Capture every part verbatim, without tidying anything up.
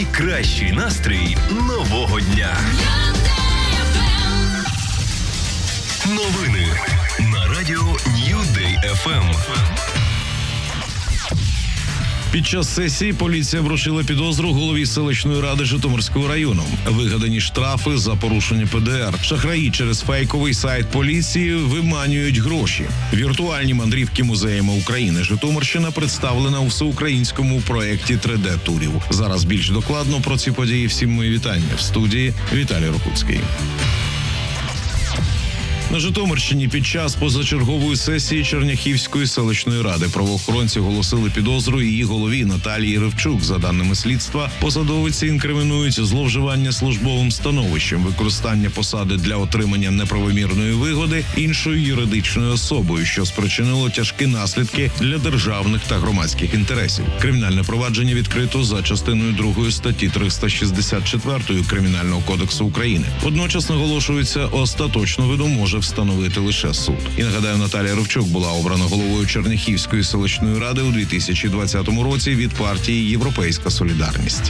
найкращий настрій нового дня. Новини на радіо New Day еф ем. Під час сесії поліція вручила підозру голові селищної ради Житомирського району. Вигадані штрафи за порушення пе де ер. Шахраї через фейковий сайт поліції виманюють гроші. Віртуальні мандрівки музеями України Житомирщина представлена у всеукраїнському проєкті три де-турів. Зараз більш докладно про ці події. Всім мої вітання. В студії Віталій Рокуцький. На Житомирщині під час позачергової сесії Черняхівської селищної ради правоохоронці оголосили підозру її голові Наталії Ревчук. За даними слідства, посадовиці інкримінують зловживання службовим становищем, використання посади для отримання неправомірної вигоди іншою юридичною особою, що спричинило тяжкі наслідки для державних та громадських інтересів. Кримінальне провадження відкрито за частиною другої статті триста шістдесят чотири Кримінального кодексу України. Водночас наголошується, остаточну вину може встановити лише суд. І нагадаю, Наталія Ревчук була обрана головою Черняхівської селищної ради у дві тисячі двадцятому році від партії «Європейська солідарність».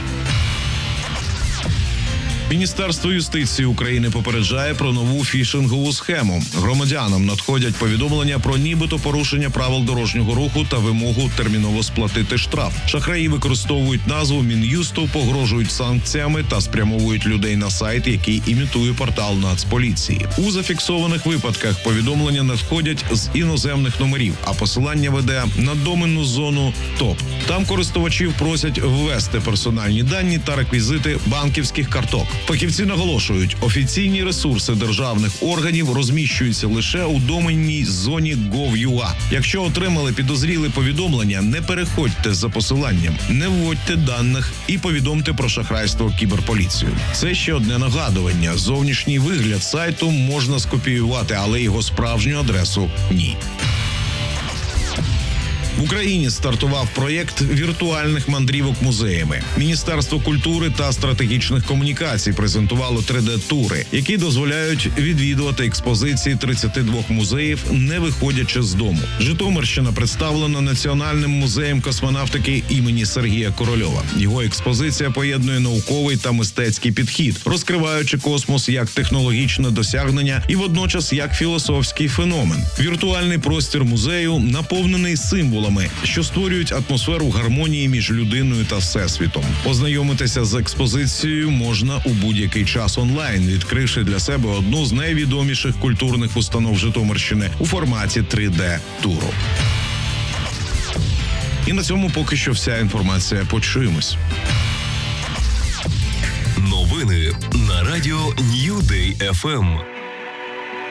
Міністерство юстиції України попереджає про нову фішингову схему. Громадянам надходять повідомлення про нібито порушення правил дорожнього руху та вимогу терміново сплатити штраф. Шахраї використовують назву Мін'юсту, погрожують санкціями та спрямовують людей на сайт, який імітує портал Нацполіції. У зафіксованих випадках повідомлення надходять з іноземних номерів, а посилання веде на доменну зону ТОП. Там користувачів просять ввести персональні дані та реквізити банківських карток. Фахівці наголошують, офіційні ресурси державних органів розміщуються лише у доменній зоні гов.ua. Якщо отримали підозріле повідомлення, не переходьте за посиланням, не вводьте даних і повідомте про шахрайство кіберполіцію. Це ще одне нагадування. Зовнішній вигляд сайту можна скопіювати, але його справжню адресу – ні. В Україні стартував проєкт віртуальних мандрівок музеями. Міністерство культури та стратегічних комунікацій презентувало три де-тури, які дозволяють відвідувати експозиції тридцяти двох музеїв, не виходячи з дому. Житомирщина представлена Національним музеєм космонавтики імені Сергія Корольова. Його експозиція поєднує науковий та мистецький підхід, розкриваючи космос як технологічне досягнення і водночас як філософський феномен. Віртуальний простір музею наповнений символами, що створюють атмосферу гармонії між людиною та всесвітом. Ознайомитися з експозицією можна у будь-який час онлайн, відкривши для себе одну з найвідоміших культурних установ Житомирщини у форматі три де-туру. І на цьому поки що вся інформація. Почуємось. Новини на радіо New Day еф ем.